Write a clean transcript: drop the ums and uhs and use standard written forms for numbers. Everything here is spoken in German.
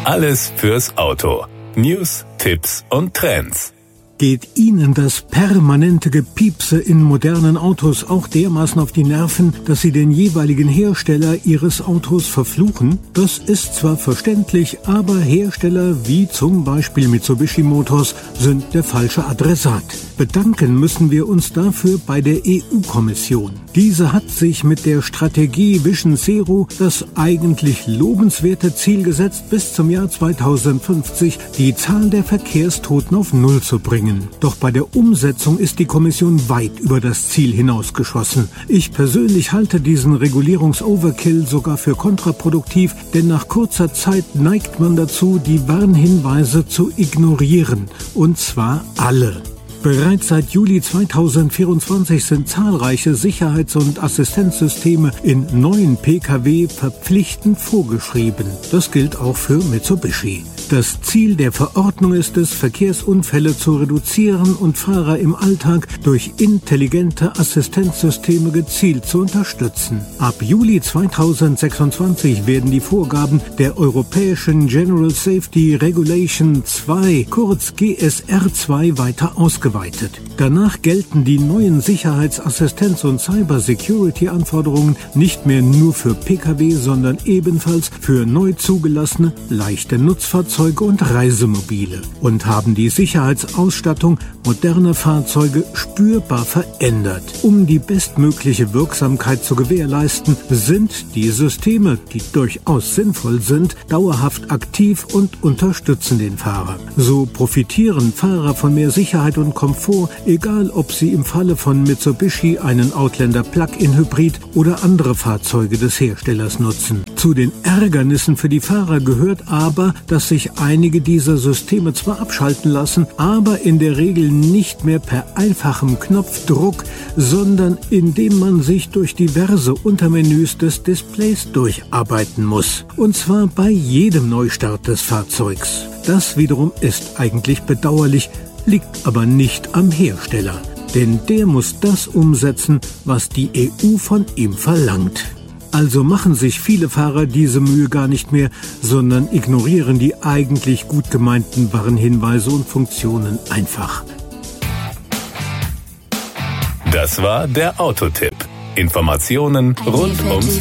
Alles fürs Auto. News, Tipps und Trends. Geht Ihnen das permanente Gepiepse in modernen Autos auch dermaßen auf die Nerven, dass Sie den jeweiligen Hersteller Ihres Autos verfluchen? Das ist zwar verständlich, aber Hersteller wie zum Beispiel Mitsubishi Motors sind der falsche Adressat. Bedanken müssen wir uns dafür bei der EU-Kommission. Diese hat sich mit der Strategie Vision Zero das eigentlich lobenswerte Ziel gesetzt, bis zum Jahr 2050 die Zahl der Verkehrstoten auf Null zu bringen. Doch bei der Umsetzung ist die Kommission weit über das Ziel hinausgeschossen. Ich persönlich halte diesen Regulierungs-Overkill sogar für kontraproduktiv, denn nach kurzer Zeit neigt man dazu, die Warnhinweise zu ignorieren. Und zwar alle. Bereits seit Juli 2024 sind zahlreiche Sicherheits- und Assistenzsysteme in neuen Pkw verpflichtend vorgeschrieben. Das gilt auch für Mitsubishi. Das Ziel der Verordnung ist es, Verkehrsunfälle zu reduzieren und Fahrer im Alltag durch intelligente Assistenzsysteme gezielt zu unterstützen. Ab Juli 2026 werden die Vorgaben der Europäischen General Safety Regulation 2, kurz GSR 2, weiter ausgeweitet. Danach gelten die neuen Sicherheitsassistenz- und Cybersecurity-Anforderungen nicht mehr nur für Pkw, sondern ebenfalls für neu zugelassene, leichte Nutzfahrzeuge und Reisemobile und haben die Sicherheitsausstattung moderner Fahrzeuge spürbar verändert. Um die bestmögliche Wirksamkeit zu gewährleisten, sind die Systeme, die durchaus sinnvoll sind, dauerhaft aktiv und unterstützen den Fahrer. So profitieren Fahrer von mehr Sicherheit und Komfort, egal ob sie im Falle von Mitsubishi einen Outlander Plug-in-Hybrid oder andere Fahrzeuge des Herstellers nutzen. Zu den Ärgernissen für die Fahrer gehört aber, dass sich einige dieser Systeme zwar abschalten lassen, aber in der Regel nicht mehr per einfachem Knopfdruck, sondern indem man sich durch diverse Untermenüs des Displays durcharbeiten muss. Und zwar bei jedem Neustart des Fahrzeugs. Das wiederum ist eigentlich bedauerlich, liegt aber nicht am Hersteller. Denn der muss das umsetzen, was die EU von ihm verlangt. Also machen sich viele Fahrer diese Mühe gar nicht mehr, sondern ignorieren die eigentlich gut gemeinten Warnhinweise und Funktionen einfach. Das war der Autotipp. Informationen rund ums